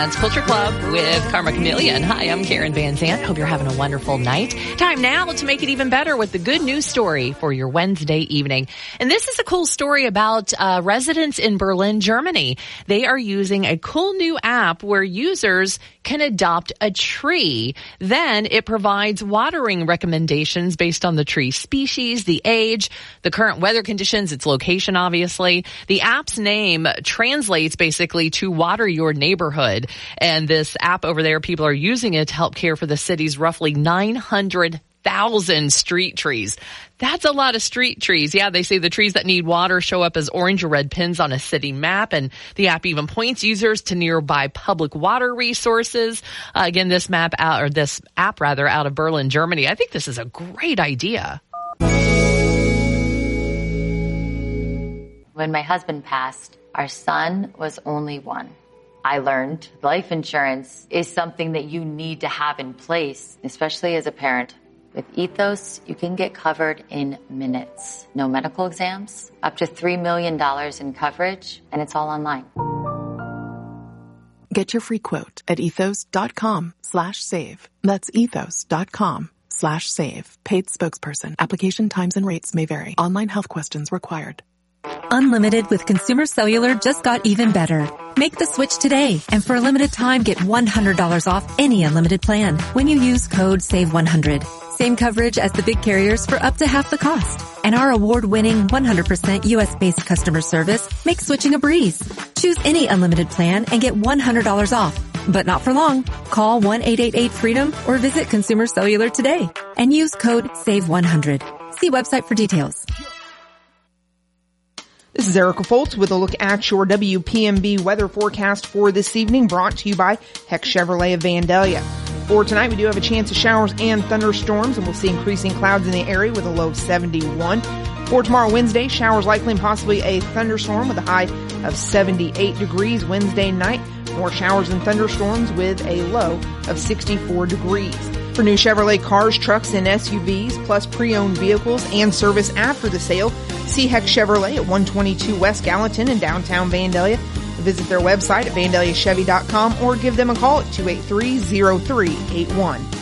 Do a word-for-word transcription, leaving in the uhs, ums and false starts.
at Culture Club with Karma Chameleon. Hi, I'm Karen Van Zant. Hope you're having a wonderful night. Time now to make it even better with the good news story for your Wednesday evening. And this is a cool story about uh, residents in Berlin, Germany. They are using a cool new app where users can adopt a tree. Then it provides watering recommendations based on the tree species, the age, the current weather conditions, its location, obviously. The app's name translates basically to water your neighborhood. And this app over there, people are using it to help care for the city's roughly nine hundred thousand street trees. That's a lot of street trees. Yeah, they say the trees that need water show up as orange or red pins on a city map, and the app even points users to nearby public water resources. Uh, again, this map out, or this app rather, out of Berlin, Germany. I think this is a great idea. When my husband passed, our son was only one. I learned life insurance is something that you need to have in place, especially as a parent. With Ethos, you can get covered in minutes. No medical exams, up to three million dollars in coverage, and it's all online. Get your free quote at ethos.com slash save. That's ethos.com slash save. Paid spokesperson. Application times and rates may vary. Online health questions required. Unlimited with Consumer Cellular just got even better. Make the switch today, and for a limited time, get one hundred dollars off any unlimited plan when you use code save one hundred. Same coverage as the big carriers for up to half the cost. And our award-winning one hundred percent U S-based customer service makes switching a breeze. Choose any unlimited plan and get one hundred dollars off. But not for long. Call one eight eight eight freedom or visit Consumer Cellular today and use code save one hundred. See website for details. This is Erica Foltz with a look at your W P M B weather forecast for this evening, brought to you by Heck Chevrolet of Vandalia. For tonight, we do have a chance of showers and thunderstorms, and we'll see increasing clouds in the area with a low of seventy-one. For tomorrow, Wednesday, showers likely and possibly a thunderstorm with a high of seventy-eight degrees. Wednesday night, more showers and thunderstorms with a low of sixty-four degrees. For new Chevrolet cars, trucks, and S U Vs, plus pre-owned vehicles and service after the sale, see Heck Chevrolet at one twenty-two West Gallatin in downtown Vandalia. Visit their website at vandalia chevy dot com or give them a call at two eight three, zero three eight one.